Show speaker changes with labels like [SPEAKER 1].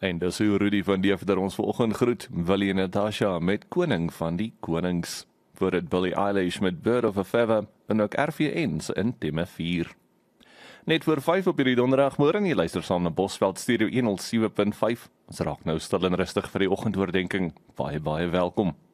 [SPEAKER 1] En dis hoe Rudy van Deventer ons vanoggend groet, Willie en Natasha met Koning van die Konings. Voor het Billie Eilish met Bird of a Feather en ook RVN's in Temme 4. Net voor 5 op hierdie donderdagmôre, jy luister saam na Bosveld Studio 107.5. Ons raak nou stil en rustig vir die oggendoordenkings. Baie welkom.